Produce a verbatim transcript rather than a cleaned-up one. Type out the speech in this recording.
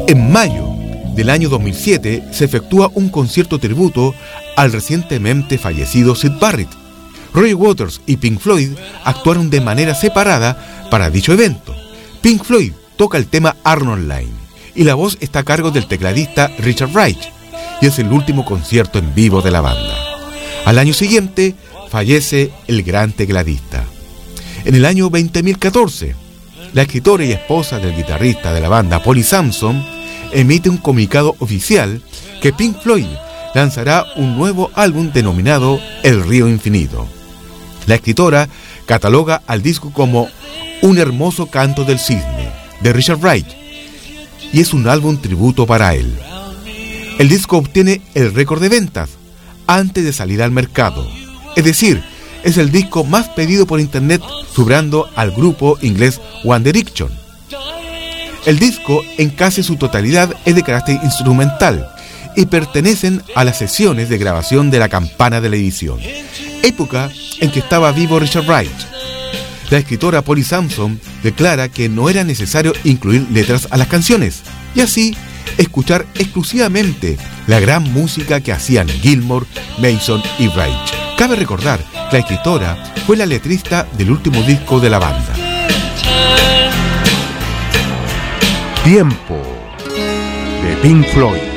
En mayo del año dos mil siete se efectúa un concierto tributo al recientemente fallecido Syd Barrett. Roger Waters y Pink Floyd actuaron de manera separada para dicho evento. Pink Floyd toca el tema Arnold Line y la voz está a cargo del tecladista Richard Wright, y es el último concierto en vivo de la banda. Al año siguiente fallece el gran tecladista. En el año veinte mil catorce, la escritora y esposa del guitarrista de la banda, Polly Samson, emite un comunicado oficial que Pink Floyd lanzará un nuevo álbum denominado El Río Infinito. La escritora cataloga al disco como un hermoso canto del cisne de Richard Wright y es un álbum tributo para él. El disco obtiene el récord de ventas antes de salir al mercado, es decir, es el disco más pedido por internet, superando al grupo inglés One Direction. El disco en casi su totalidad es de carácter instrumental y pertenecen a las sesiones de grabación de La Campana de la Edición, época en que estaba vivo Richard Wright. La escritora Polly Samson declara que no era necesario incluir letras a las canciones y así escuchar exclusivamente la gran música que hacían Gilmour, Mason y Wright. Cabe recordar que la escritora fue la letrista del último disco de la banda. Tiempo de Pink Floyd.